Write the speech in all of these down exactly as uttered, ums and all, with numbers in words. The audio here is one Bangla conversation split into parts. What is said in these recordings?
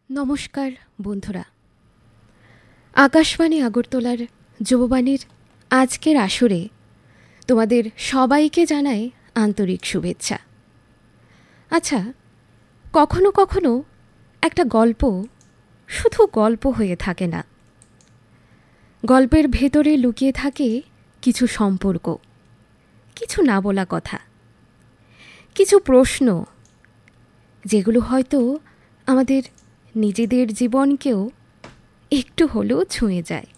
নমস্কার বন্ধুরা, আকাশবাণী আগরতলার যুববাণীর আজকের আসরে তোমাদের সবাইকে জানাই আন্তরিক শুভেচ্ছা। আচ্ছা, কখনো কখনো একটা গল্প শুধু গল্প হয়ে থাকে না, গল্পের ভেতরে লুকিয়ে থাকে কিছু সম্পর্ক, কিছু না বলা কথা, কিছু প্রশ্ন, যেগুলো হয়তো আমাদের নিজেদের জীবনকেও একটু হলেও ছুঁয়ে যায়।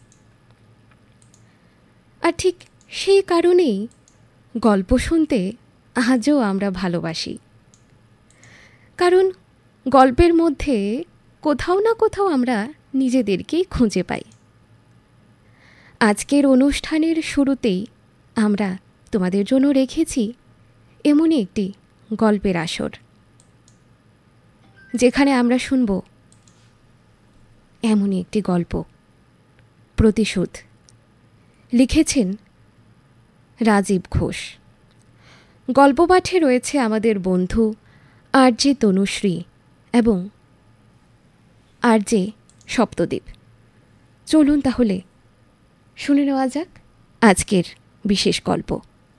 আর ঠিক সেই কারণেই গল্প শুনতে আজও আমরা ভালোবাসি, কারণ গল্পের মধ্যে কোথাও না কোথাও আমরা নিজেদেরকেই খুঁজে পাই। আজকের অনুষ্ঠানের শুরুতেই আমরা তোমাদের জন্য রেখেছি এমনই একটি গল্পের আসর, যেখানে আমরা শুনব এমনই একটি গল্প, প্রতিশোধ। লিখেছেন রাজীব ঘোষ। গল্প পাঠে রয়েছে আমাদের বন্ধু আর জে তনুশ্রী এবং আর জে সপ্তদ্বীপ। চলুন তাহলে শুনে নেওয়া যাক আজকের বিশেষ গল্প।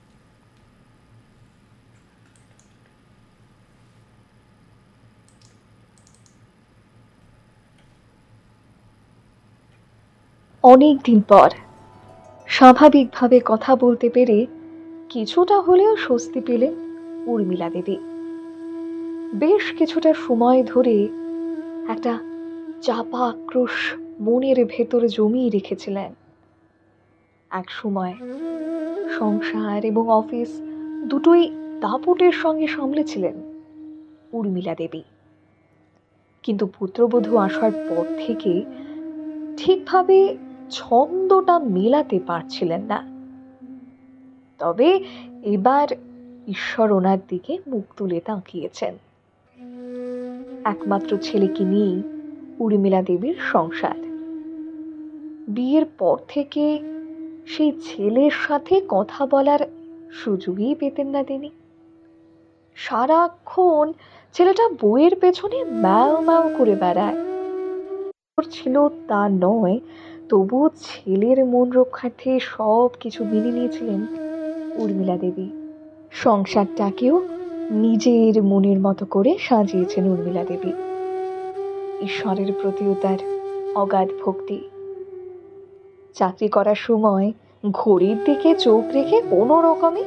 অনেক দিন পর স্বাভাবিকভাবে কথা বলতে পেরে কিছুটা হলেও স্বস্তি পেলেন উর্মিলা দেবী। বেশ কিছুটা সময় ধরে একটা চাপা আক্রোশ মনের ভেতরে জমিয়ে রেখেছিলেন। এক সময় সংসার এবং অফিস দুটোই দাপটের সঙ্গে সামলেছিলেন উর্মিলা দেবী, কিন্তু পুত্রবধূ আসার পর থেকে ঠিকভাবে ছন্দটা মেলাতে পারছিলেন না। তবে এবার ঈশ্বর ওনার দিকে মুখ তুলে তাকিয়েছেন। একমাত্র ছেলেকে নিয়েই উর্মিলা দেবীর সংসার। বিয়ের পর থেকে সেই ছেলের সাথে কথা বলার সুযোগই পেতেন না তিনি। সারাক্ষণ ছেলেটা বইয়ের পেছনে ম্যাও ম্যাও করে বেড়ায়। ছিল তা নয়, তবুও ছেলের মন রক্ষার্থে সব কিছু মেনে নিয়েছিলেন উর্মিলা দেবী। সংসারটাকেও নিজের মনের মতো করে সাজিয়েছেন উর্মিলা দেবী। ঈশ্বরের প্রতিও তার অগাধ ভক্তি। চাকরি করার সময় ঘড়ির দিকে চোখ রেখে কোনো রকমে